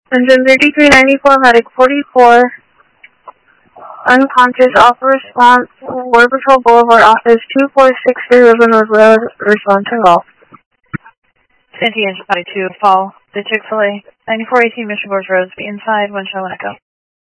Engine 3394, medic 44, unconscious, offer response, Border Patrol Boulevard, office 2463, River North Road, response to golf. Santee Engine 42, fall, the Chick-fil-A, 9418 Mission Gorge Road, be inside, 1 Charlotte Echo.